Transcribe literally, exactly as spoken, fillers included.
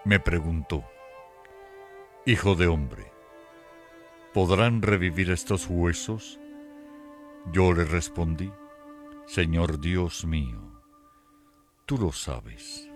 Me preguntó: Hijo de hombre, ¿podrán revivir estos huesos? Yo le respondí: Señor Dios mío, tú lo sabes.